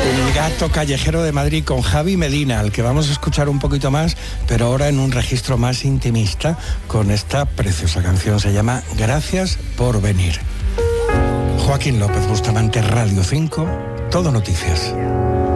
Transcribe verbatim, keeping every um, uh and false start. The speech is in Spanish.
Un gato callejero de Madrid con Javi Medina, al que vamos a escuchar un poquito más, pero ahora en un registro más intimista, con esta preciosa canción. Se llama Gracias por venir. Joaquín López Bustamante, Radio cinco, Todo Noticias.